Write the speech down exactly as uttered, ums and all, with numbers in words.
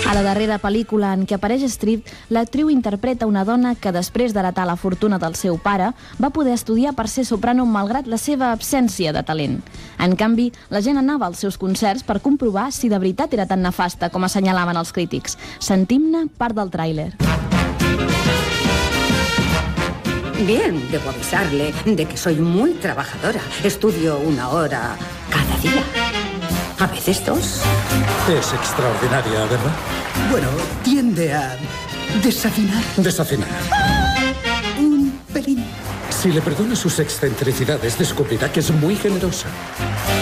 A la darrera pel·lícula en què apareix Streep, l'actriu interpreta una dona que, després d'heretar la fortuna del seu pare, va poder estudiar per ser soprano malgrat la seva absència de talent. En canvi, la gent anava als seus concerts per comprovar si de veritat era tan nefasta com assenyalaven els crítics. Sentim-ne part del tràiler. Bien, debo avisarle de que soy muy trabajadora. Estudio una hora cada día. A veces dos. Es extraordinaria, ¿verdad? Bueno, tiende a desafinar. Desafinar. Un pelín. Si le perdona sus excentricidades, descubrirá que es muy generosa.